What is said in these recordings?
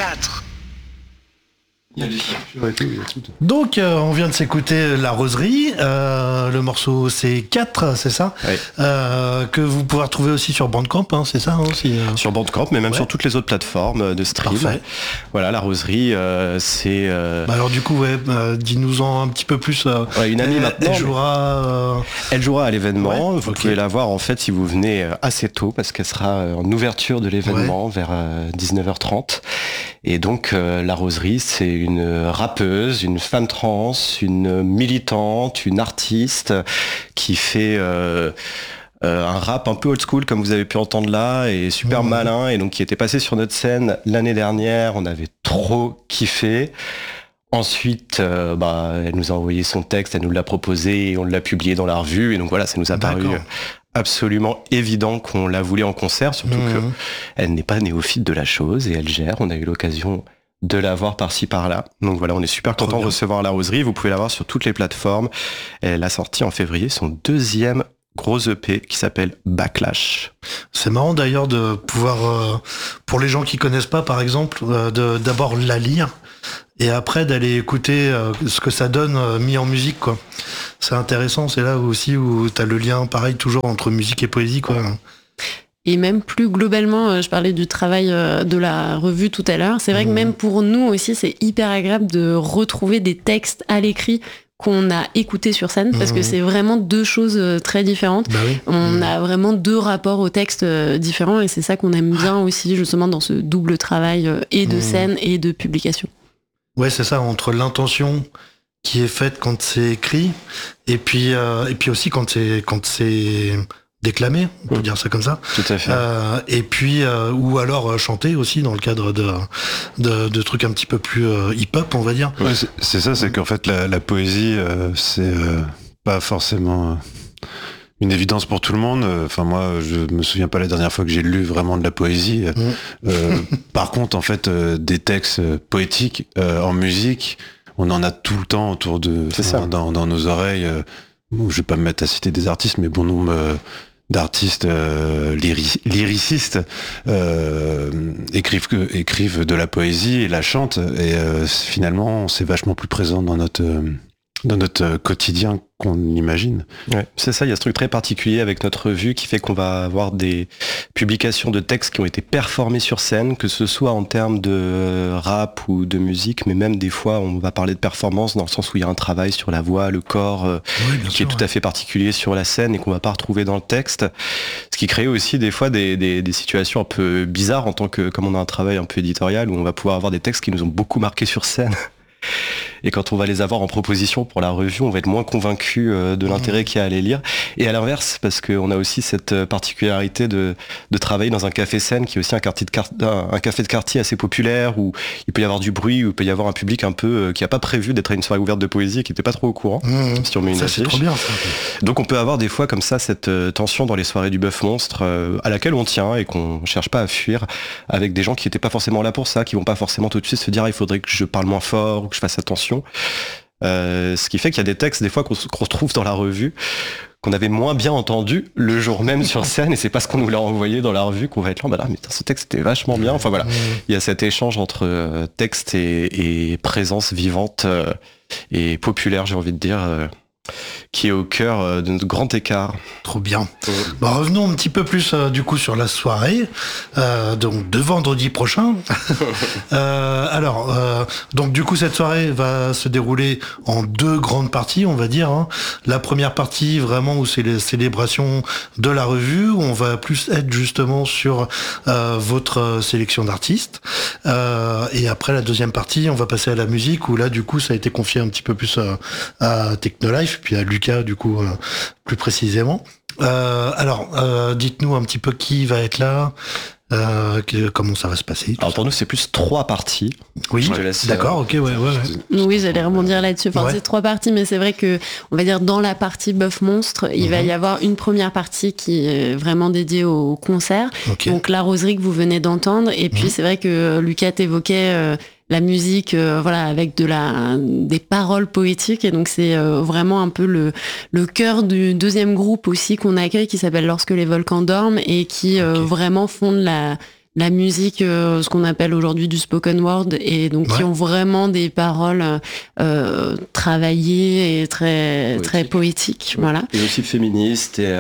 4. Donc on vient de s'écouter La Roseraie, le morceau c'est 4, c'est ça, oui. Que vous pouvez retrouver aussi sur Bandcamp, hein, c'est ça aussi, Sur Bandcamp, mais même sur toutes les autres plateformes de stream. Parfait. Voilà, La Roseraie, c'est... alors du coup, dis-nous-en un petit peu plus. Une amie maintenant. Elle jouera à l'événement. Vous pouvez la voir en fait si vous venez assez tôt, parce qu'elle sera en ouverture de l'événement vers 19h30. Et donc La Roseraie, c'est une rappeuse, une femme trans, une militante, une artiste qui fait un rap un peu old school comme vous avez pu entendre là, et super malin, et donc qui était passé sur notre scène l'année dernière. On avait trop kiffé. Ensuite, elle nous a envoyé son texte, elle nous l'a proposé et on l'a publié dans la revue, et donc voilà, ça nous a paru absolument évident qu'on la voulait en concert, surtout qu'elle n'est pas néophyte de la chose et elle gère. On a eu l'occasion de la voir par-ci par-là. Donc voilà, on est super content de recevoir La Roseraie. Vous pouvez la voir sur toutes les plateformes. Elle a sorti en février son deuxième gros EP qui s'appelle Backlash. C'est marrant d'ailleurs de pouvoir, pour les gens qui connaissent pas par exemple, d'abord la lire et après d'aller écouter ce que ça donne mis en musique, quoi. C'est intéressant, c'est là aussi où t'as le lien pareil toujours entre musique et poésie, quoi. Et même plus globalement, je parlais du travail de la revue tout à l'heure, c'est vrai que même pour nous aussi, c'est hyper agréable de retrouver des textes à l'écrit qu'on a écoutés sur scène, parce que c'est vraiment deux choses très différentes. On a vraiment deux rapports au texte différents, et c'est ça qu'on aime bien aussi, justement, dans ce double travail et de scène et de publication. Ouais, c'est ça, entre l'intention qui est faite quand c'est écrit, et puis aussi quand c'est déclamer, on peut dire ça comme ça. Tout à fait. Et puis, ou alors chanter aussi dans le cadre de trucs un petit peu plus hip-hop, on va dire. Ouais, c'est ça, c'est qu'en fait la poésie, c'est pas forcément une évidence pour tout le monde. Enfin moi, je me souviens pas la dernière fois que j'ai lu vraiment de la poésie. Par contre, en fait, des textes poétiques en musique, on en a tout le temps autour de, dans nos oreilles. Je vais pas me mettre à citer des artistes, mais bon nombre d'artistes lyricistes écrivent de la poésie et la chantent, et finalement c'est vachement plus présent dans notre quotidien qu'on imagine. Ouais, c'est ça, il y a ce truc très particulier avec notre revue qui fait qu'on va avoir des publications de textes qui ont été performés sur scène, que ce soit en termes de rap ou de musique, mais même des fois on va parler de performance dans le sens où il y a un travail sur la voix, le corps, qui est tout à fait particulier sur la scène et qu'on va pas retrouver dans le texte. Ce qui crée aussi des fois des situations un peu bizarres en tant que, comme on a un travail un peu éditorial, où on va pouvoir avoir des textes qui nous ont beaucoup marqué sur scène. Et quand on va les avoir en proposition pour la revue, on va être moins convaincu de l'intérêt qu'il y a à les lire. Et à l'inverse, parce qu'on a aussi cette particularité de travailler dans un café-scène qui est aussi un café de quartier assez populaire, où il peut y avoir du bruit, où il peut y avoir un public un peu qui n'a pas prévu d'être à une soirée ouverte de poésie et qui n'était pas trop au courant, si on met une affiche. C'est trop bien, ça. Donc on peut avoir des fois comme ça cette tension dans les soirées du Bœuf Monstre à laquelle on tient et qu'on cherche pas à fuir, avec des gens qui n'étaient pas forcément là pour ça, qui vont pas forcément tout de suite se dire il faudrait que je parle moins fort ou que je fasse attention. Ce qui fait qu'il y a des textes des fois qu'on retrouve dans la revue qu'on avait moins bien entendu le jour même sur scène, et c'est parce qu'on nous l'a envoyé dans la revue qu'on va être là, mais ce texte était vachement bien. Enfin voilà, il y a cet échange entre texte et présence vivante et populaire, j'ai envie de dire, qui est au cœur de notre grand écart. Trop bien. Revenons un petit peu plus du coup sur la soirée donc de vendredi prochain. Donc du coup cette soirée va se dérouler en deux grandes parties, on va dire. La première partie vraiment où c'est les célébrations de la revue, où on va plus être justement sur votre sélection d'artistes. Et après la deuxième partie, on va passer à la musique, où là du coup ça a été confié un petit peu plus à Technolife, puis à Lucas du coup plus précisément. Dites-nous un petit peu qui va être là, comment ça va se passer. Alors pour nous c'est plus 3 parties. Oui, d'accord, ok, ouais. Oui, j'allais rebondir là-dessus. C'est 3 parties, mais c'est vrai que, on va dire, dans la partie Bœuf Monstre, il va y avoir une première partie qui est vraiment dédiée au concert. Okay. Donc La Roseraie que vous venez d'entendre, et puis c'est vrai que Lucas évoquait la musique, avec des paroles poétiques, et donc c'est vraiment un peu le cœur du deuxième groupe aussi qu'on accueille, qui s'appelle Lorsque les volcans dorment, et qui vraiment font de la musique, ce qu'on appelle aujourd'hui du spoken word, et donc qui ont vraiment des paroles travaillées et très poétiques. Oui. Voilà. Et aussi féministes, et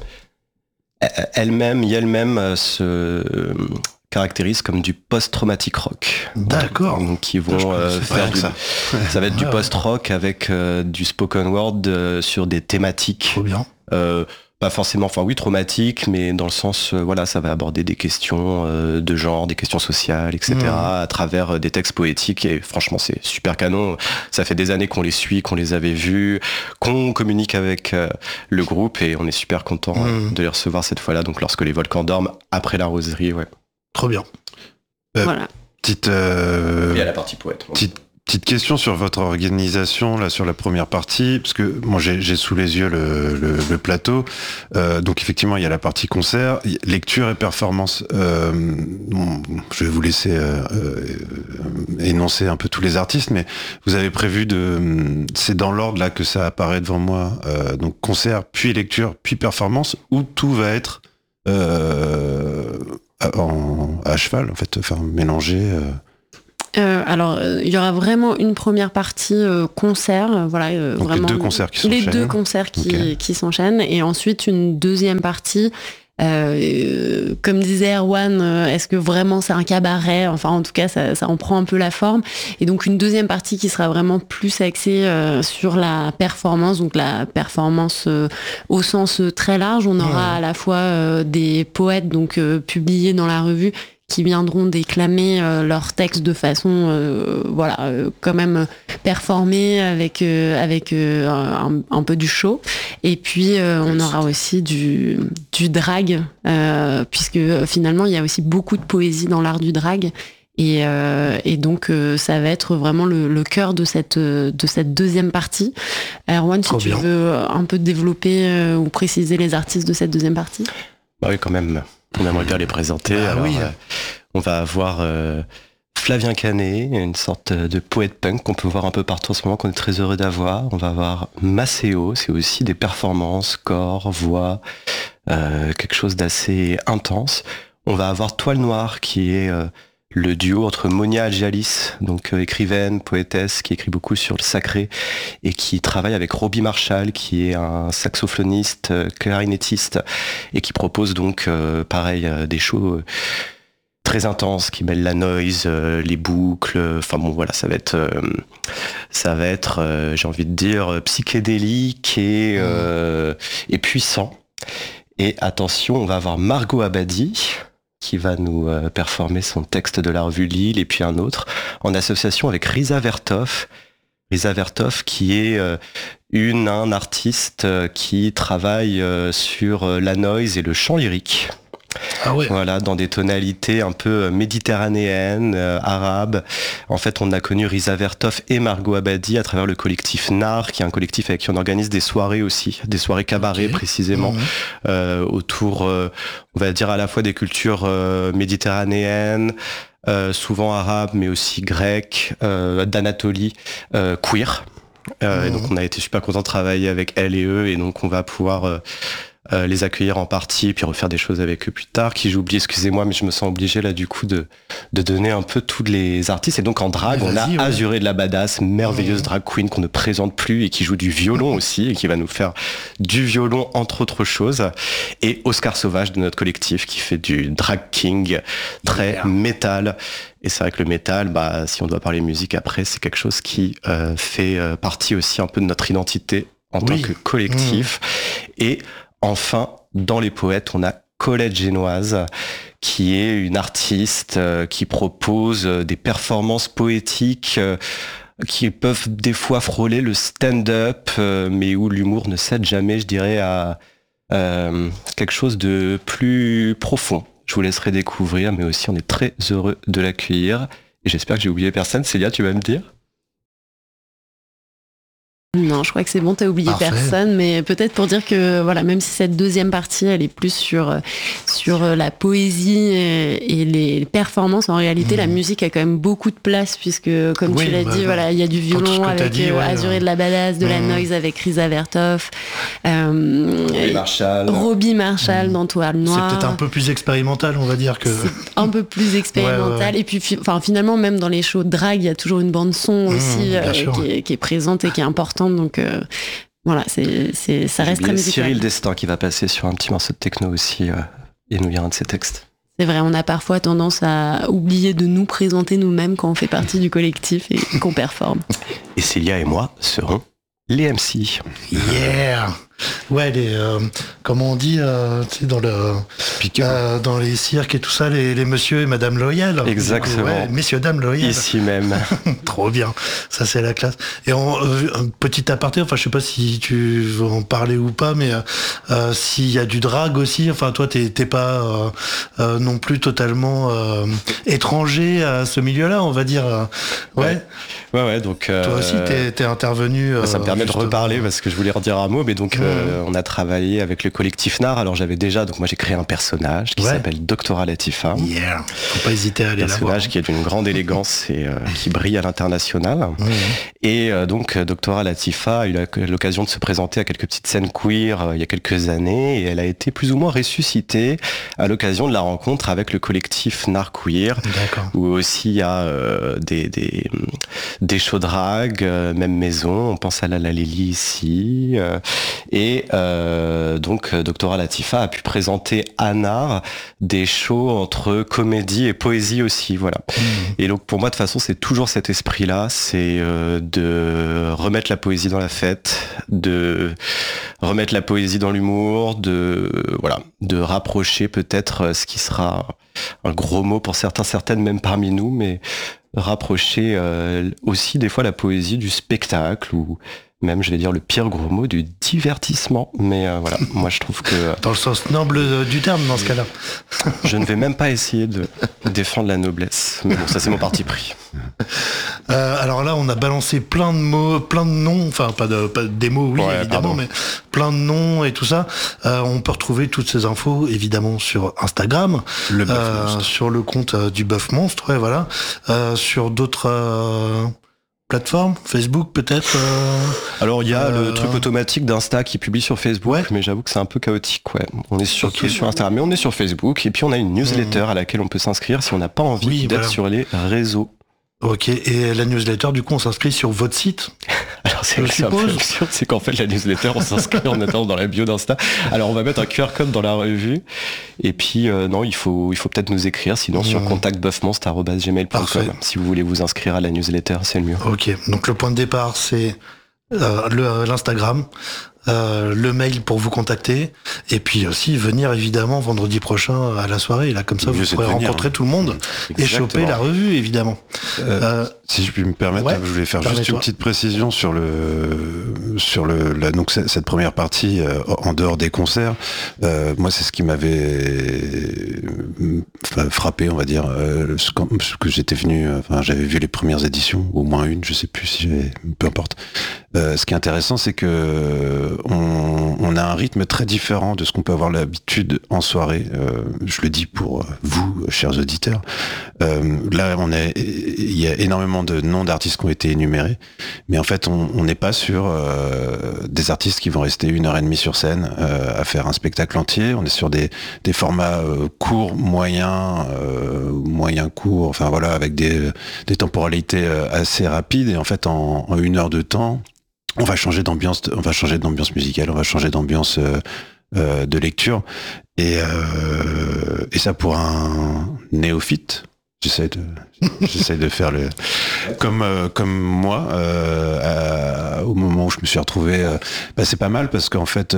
elles-mêmes se caractérisent comme du post-traumatic rock. D'accord. Donc qui vont faire ça va être du post-rock avec du spoken word sur des thématiques. Trop bien. Pas forcément, traumatiques, mais dans le sens, ça va aborder des questions de genre, des questions sociales, etc. À travers des textes poétiques, et franchement, c'est super canon. Ça fait des années qu'on les suit, qu'on les avait vus, qu'on communique avec le groupe, et on est super content de les recevoir cette fois-là, donc lorsque les volcans dorment, après la roseraie, Trop bien. Voilà. Et à la partie poète. Petite question sur votre organisation là sur la première partie, parce que moi j'ai sous les yeux le plateau. Donc effectivement il y a la partie concert, lecture et performance. Je vais vous laisser énoncer un peu tous les artistes, mais vous avez prévu c'est dans l'ordre là que ça apparaît devant moi. Donc concert, puis lecture, puis performance, où tout va être à cheval en fait, mélangé. Alors, il y aura vraiment une première partie concert, Donc vraiment les deux concerts qui s'enchaînent. Les deux concerts qui s'enchaînent, et ensuite une deuxième partie. Comme disait Erwan, est-ce que vraiment c'est un cabaret? Enfin, en tout cas, ça en prend un peu la forme. Et donc une deuxième partie qui sera vraiment plus axée sur la performance, donc la performance au sens très large. On aura à la fois des poètes donc publiés dans la revue, qui viendront déclamer leurs textes de façon quand même performée avec un peu du show. Et puis on aura aussi du drag, puisque finalement il y a aussi beaucoup de poésie dans l'art du drag. Et donc ça va être vraiment le cœur de cette deuxième partie. Erwan, si tu veux un peu développer ou préciser les artistes de cette deuxième partie. Bah oui, quand même. On aimerait bien les présenter. On va avoir Flavien Canet, une sorte de poète punk qu'on peut voir un peu partout en ce moment, qu'on est très heureux d'avoir. On va avoir Maceo, c'est aussi des performances, corps, voix, quelque chose d'assez intense. On va avoir Toile Noire, qui est le duo entre Monia Adjalis, donc écrivaine, poétesse, qui écrit beaucoup sur le sacré, et qui travaille avec Robbie Marshall, qui est un saxophoniste, clarinettiste, et qui propose donc des shows très intenses, qui mêlent la noise, les boucles, ça va être j'ai envie de dire psychédélique et puissant. Et attention, on va avoir Margot Abadi, qui va nous performer son texte de la revue Lille, et puis un autre, en association avec Risa Vertov. Risa Vertov, qui est un artiste qui travaille sur la noise et le chant lyrique. Ah ouais. Voilà, dans des tonalités un peu méditerranéennes, arabes. En fait, on a connu Risa Vertov et Margot Abadi à travers le collectif NAR, qui est un collectif avec qui on organise des soirées aussi, des soirées cabaret précisément, autour, on va dire à la fois des cultures méditerranéennes, souvent arabes, mais aussi grecques, d'Anatolie, queer. Et donc on a été super contents de travailler avec elles et eux, et donc on va pouvoir les accueillir en partie, puis refaire des choses avec eux plus tard. Qui j'oublie, excusez-moi, mais je me sens obligé là du coup de donner un peu tous les artistes. Et donc en drague, on a Azuré de la Badass, merveilleuse drag queen qu'on ne présente plus et qui joue du violon aussi, et qui va nous faire du violon entre autres choses. Et Oscar Sauvage de notre collectif, qui fait du drag king très métal. Et c'est vrai que le métal, si on doit parler musique après, c'est quelque chose qui fait partie aussi un peu de notre identité en tant que collectif. Et enfin, dans les poètes, on a Colette Génoise, qui est une artiste qui propose des performances poétiques qui peuvent des fois frôler le stand-up, mais où l'humour ne cède jamais, je dirais, à quelque chose de plus profond. Je vous laisserai découvrir, mais aussi on est très heureux de l'accueillir. Et j'espère que j'ai oublié personne. Célia, tu vas me dire ? Non, Non, je crois que c'est bon, t'as oublié Parfait. personne, mais peut-être pour dire que voilà, même si cette deuxième partie, elle est plus sur la poésie et les performances, en réalité, la musique a quand même beaucoup de place, puisque comme tu l'as dit, voilà, il y a du violon avec Azuré de la Badass, de la Noise avec Risa Vertov, Robbie Marshall dans Toile Noire. C'est peut-être un peu plus expérimental, on va dire que. C'est un peu plus expérimental. Et puis, finalement, même dans les shows drag, il y a toujours une bande son aussi qui est présente et qui est importante. Donc voilà, ça reste très musical. Cyril Destin qui va passer sur un petit morceau de techno aussi et nous lire un de ses textes. C'est vrai, on a parfois tendance à oublier de nous présenter nous-mêmes quand on fait partie du collectif et qu'on performe. Et Célia et moi serons les MC. Yeah. Ouais, comment on dit, tu sais, dans les cirques et tout ça, les monsieur et madame loyal. Exactement. Ouais, messieurs, dames loyal. Ici même. Trop bien. Ça, c'est la classe. Et un petit aparté, enfin, je sais pas si tu veux en parler ou pas, mais s'il y a du drag aussi, enfin, toi, t'es pas non plus totalement étranger à ce milieu-là, on va dire. Ouais. Ouais, donc... toi aussi, t'es intervenu... ça me permet de reparler parce que je voulais redire un mot, mais donc on a travaillé avec le collectif NAR. Alors moi j'ai créé un personnage qui s'appelle Doctora Latifa. Yeah, faut pas hésiter à aller la voir. Un personnage qui est d'une grande élégance et qui brille à l'international. Et donc Doctora Latifa a eu l'occasion de se présenter à quelques petites scènes queer il y a quelques années, et elle a été plus ou moins ressuscitée à l'occasion de la rencontre avec le collectif NAR Queer, où aussi il y a des shows drag, même maison, on pense à la Lili ici, et donc Doctora Latifa a pu présenter à NAR des shows entre comédie et poésie aussi, voilà. Et donc pour moi de toute façon c'est toujours cet esprit-là, c'est de remettre la poésie dans la fête, de remettre la poésie dans l'humour, de rapprocher peut-être ce qui sera un gros mot pour certaines même parmi nous, mais rapprocher aussi des fois la poésie du spectacle, ou même, je vais dire, le pire gros mot, du divertissement. Mais voilà, moi je trouve que... Dans le sens noble du terme, dans ce cas-là. Je ne vais même pas essayer de défendre la noblesse. Mais bon, ça c'est mon parti pris. Alors là, on a balancé plein de mots, plein de noms, enfin pas des mots, oui, évidemment, mais plein de noms et tout ça. On peut retrouver toutes ces infos, évidemment, sur Instagram, sur le compte du Bœuf Monstre, voilà, sur d'autres... plateforme, Facebook peut-être Alors il y a le truc automatique d'Insta qui publie sur Facebook, mais j'avoue que c'est un peu chaotique. Ouais. On est surtout sur Instagram, mais on est sur Facebook, et puis on a une newsletter à laquelle on peut s'inscrire si on n'a pas envie d'être sur les réseaux. Ok, et la newsletter, du coup, on s'inscrit sur votre site? Alors c'est un peu absurde, c'est qu'en fait la newsletter, on s'inscrit en attendant dans la bio d'Insta. Alors on va mettre un QR code dans la revue, et puis non, il faut peut-être nous écrire, sinon sur contactboeufmonstre@gmail.com. Si vous voulez vous inscrire à la newsletter, c'est le mieux. Ok, donc le point de départ, c'est l'Instagram, le mail pour vous contacter, et puis aussi venir évidemment vendredi prochain à la soirée. Là, comme ça, vous pourrez rencontrer tout le monde et choper la revue, évidemment. Si je puis me permettre, je voulais faire juste une petite précision sur donc cette première partie en dehors des concerts. Moi, c'est ce qui m'avait frappé, on va dire, parce que j'étais venu, j'avais vu les premières éditions, au moins une, je sais plus peu importe. Ce qui est intéressant, c'est que on a un rythme très différent de ce qu'on peut avoir l'habitude en soirée. Je le dis pour vous, chers auditeurs. Là, il y a énormément de noms d'artistes qui ont été énumérés, mais en fait, on n'est pas sur des artistes qui vont rester 1h30 sur scène à faire un spectacle entier. On est sur des formats courts, moyens courts, enfin voilà, avec des temporalités assez rapides, et en fait, en 1 heure de temps, on va changer d'ambiance musicale, on va changer d'ambiance de lecture, et ça pour un néophyte. J'essaie de faire comme moi au moment où je me suis retrouvé. C'est pas mal parce qu'en fait,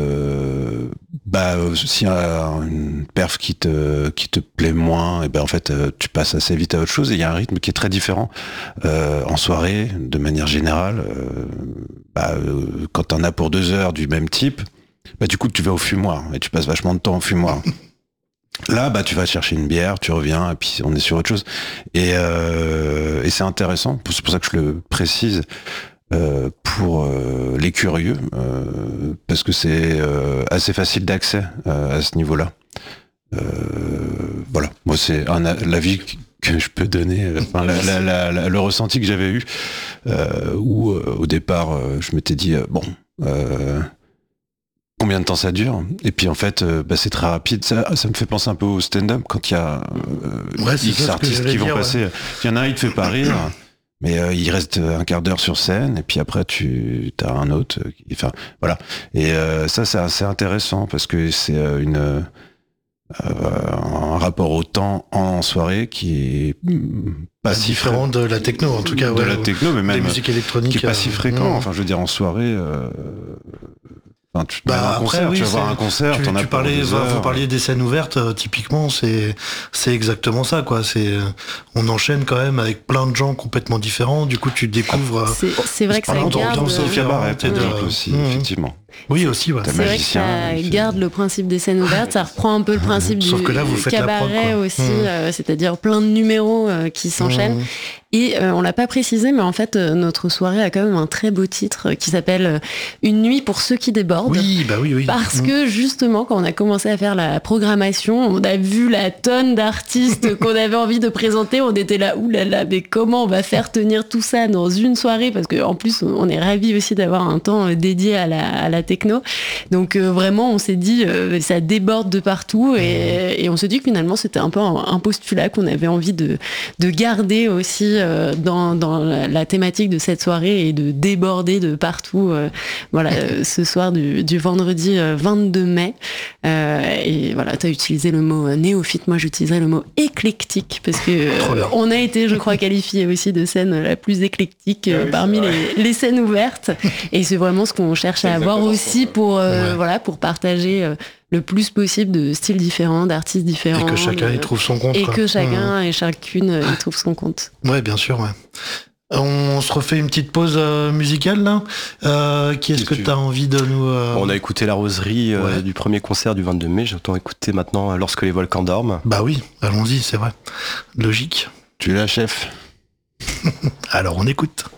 s'il y a une perf qui te plaît moins, et en fait tu passes assez vite à autre chose. Et il y a un rythme qui est très différent en soirée, de manière générale. Quand t'en as pour 2 heures du même type, du coup tu vas au fumoir et tu passes vachement de temps au fumoir. Là, tu vas chercher une bière, tu reviens, et puis on est sur autre chose. Et c'est intéressant, c'est pour ça que je le précise, pour les curieux, parce que c'est assez facile d'accès à ce niveau-là. Voilà, moi c'est l'avis que je peux donner, le ressenti que j'avais eu, où au départ je m'étais dit combien de temps ça dure, et puis en fait c'est très rapide, ça me fait penser un peu au stand-up quand il y a X artistes qui vont passer, il y en a un, il te fait pas rire, mais il reste un quart d'heure sur scène, et puis après tu as un autre, enfin voilà, et ça c'est assez intéressant parce que c'est un rapport au temps en soirée qui est pas si différent de la techno en tout cas, de la techno, mais même des musiques électroniques qui est pas si fréquent. Enfin, je veux dire, en soirée, tu vas voir un concert, t'en as vous parliez des scènes ouvertes, typiquement, c'est exactement ça, quoi. On enchaîne quand même avec plein de gens complètement différents. Du coup, tu découvres. C'est vrai que ça garde aussi, effectivement. Oui, aussi, ouais. C'est vrai que ça garde le principe des scènes ouvertes, ça reprend un peu le principe du cabaret aussi, c'est-à-dire plein de numéros qui s'enchaînent. Et on l'a pas précisé, mais en fait, notre soirée a quand même un très beau titre qui s'appelle Une nuit pour ceux qui débordent. Oui. Parce que justement, quand on a commencé à faire la programmation, on a vu la tonne d'artistes qu'on avait envie de présenter. On était là, oulala, mais comment on va faire tenir tout ça dans une soirée? Parce qu'en plus, on est ravis aussi d'avoir un temps dédié à la techno. Donc vraiment, on s'est dit, ça déborde de partout. Et on s'est dit que finalement, c'était un peu un postulat qu'on avait envie de garder aussi dans la thématique de cette soirée et de déborder de partout ce soir du vendredi 22 mai. Et voilà, tu as utilisé le mot néophyte, moi j'utiliserais le mot éclectique parce que on a été, je crois, qualifié aussi de scène la plus éclectique parmi les scènes ouvertes. Et c'est vraiment ce qu'on cherche à avoir aussi pour partager le plus possible de styles différents, d'artistes différents. Et que chacun y trouve son compte. Et que chacun et chacune y trouve son compte. Ouais, bien sûr, ouais. On se refait une petite pause musicale, là. Qui est-ce que tu as envie de nous... On a écouté La Roserie du premier concert du 22 mai. J'entends écouter maintenant Lorsque les volcans dorment. Bah oui, allons-y, c'est vrai. Logique. Tu es la chef. Alors, on écoute.